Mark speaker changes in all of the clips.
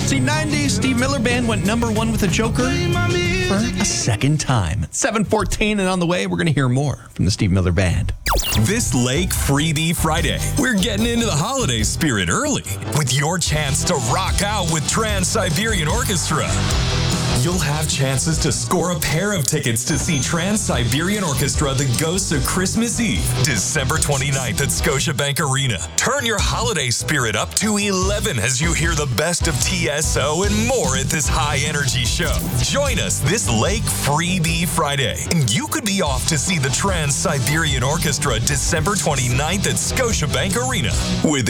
Speaker 1: See, 90s Steve Miller Band went #1 with the Joker for a second time. At 7:14 and on the way, we're going to hear more from the Steve Miller Band.
Speaker 2: This Lake Freebie Friday, we're getting into the holiday spirit early with your chance to rock out with Trans-Siberian Orchestra. You'll have chances to score a pair of tickets to see Trans-Siberian Orchestra, The Ghosts of Christmas Eve, December 29th at Scotiabank Arena. Turn your holiday spirit up to 11 as you hear the best of TSO and more at this high-energy show. Join us this Lake Freebie Friday, and you could be off to see the Trans-Siberian Orchestra December 29th at Scotiabank Arena with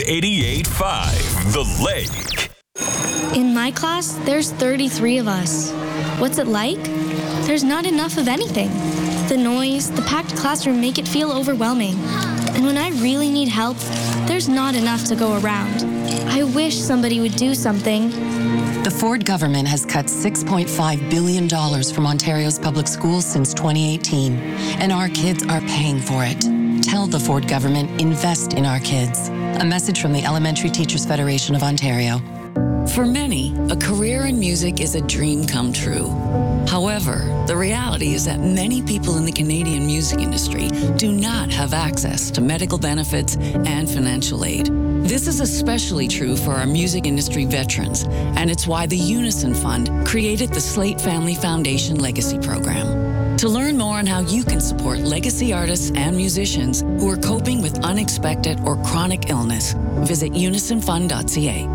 Speaker 2: 88.5 The Lake.
Speaker 3: In my class, there's 33 of us. What's it like? There's not enough of anything. The noise, the packed classroom make it feel overwhelming. And when I really need help, there's not enough to go around. I wish somebody would do something.
Speaker 4: The Ford government has cut $6.5 billion from Ontario's public schools since 2018, and our kids are paying for it. Tell the Ford government, invest in our kids. A message from the Elementary Teachers Federation of Ontario.
Speaker 5: For many, a career in music is a dream come true. However, the reality is that many people in the Canadian music industry do not have access to medical benefits and financial aid. This is especially true for our music industry veterans, and it's why the Unison Fund created the Slate Family Foundation Legacy Program. To learn more on how you can support legacy artists and musicians who are coping with unexpected or chronic illness, visit unisonfund.ca.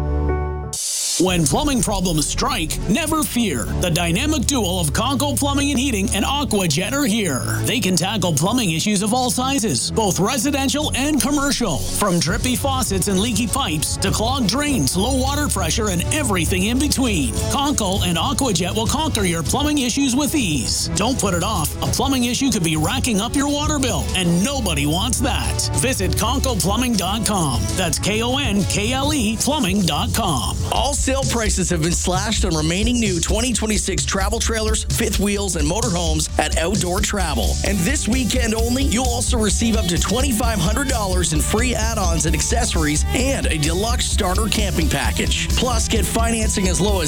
Speaker 6: When plumbing problems strike, never fear. The dynamic duo of Conco Plumbing and Heating and AquaJet are here. They can tackle plumbing issues of all sizes, both residential and commercial. From drippy faucets and leaky pipes to clogged drains, low water pressure, and everything in between. Conco and AquaJet will conquer your plumbing issues with ease. Don't put it off. A plumbing issue could be racking up your water bill, and nobody wants that. Visit ConcoPlumbing.com. That's KONKLE Plumbing.com.
Speaker 7: All sale prices have been slashed on remaining new 2026 travel trailers, fifth wheels, and motorhomes at Outdoor Travel. And this weekend only, you'll also receive up to $2,500 in free add-ons and accessories and a deluxe starter camping package. Plus, get financing as low as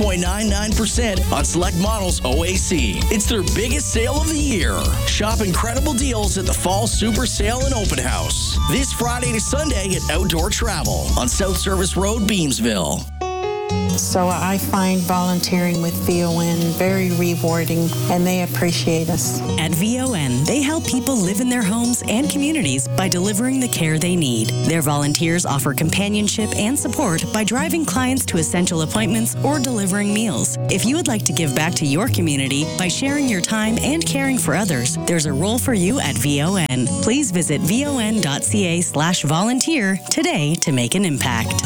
Speaker 7: 6.99% on select models OAC. It's their biggest sale of the year. Shop incredible deals at the Fall Super Sale and Open House. This Friday to Sunday at Outdoor Travel on South Service Road, Beamsville.
Speaker 8: So I find volunteering with VON very rewarding, and they appreciate us.
Speaker 9: At VON, they help people live in their homes and communities by delivering the care they need. Their volunteers offer companionship and support by driving clients to essential appointments or delivering meals. If you would like to give back to your community by sharing your time and caring for others, there's a role for you at VON. Please visit von.ca/volunteer today to make an impact.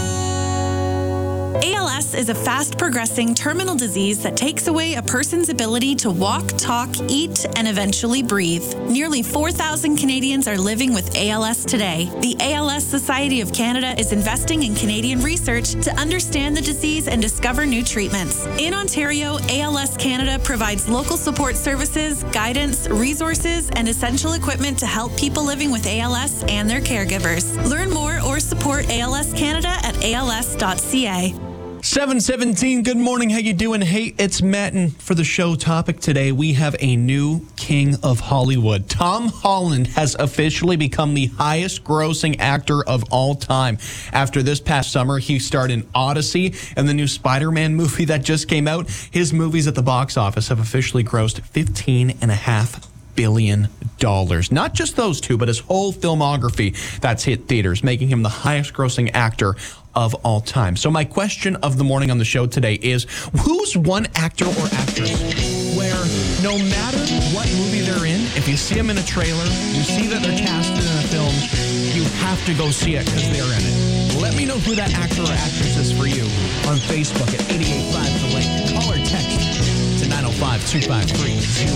Speaker 10: ALS is a fast-progressing terminal disease that takes away a person's ability to walk, talk, eat, and eventually breathe. Nearly 4,000 Canadians are living with ALS today. The ALS Society of Canada is investing in Canadian research to understand the disease and discover new treatments. In Ontario, ALS Canada provides local support services, guidance, resources, and essential equipment to help people living with ALS and their caregivers. Learn more or support ALS Canada at als.ca.
Speaker 1: 7:17, good morning, how you doing? Hey, it's Matt, and for the show topic today, we have a new king of Hollywood. Tom Holland has officially become the highest grossing actor of all time. After this past summer, he starred in Odyssey and the new Spider-Man movie that just came out. His movies at the box office have officially grossed $15.5 billion. Not just those two, but his whole filmography that's hit theaters, making him the highest grossing actor of all time. So my question of the morning on the show today is, who's one actor or actress where no matter what movie they're in, if you see them in a trailer, you see that they're casted in a film, you have to go see it because they're in it? Let me know who that actor or actress is for you on Facebook at 88.5 The Lake. Call or text to 905-253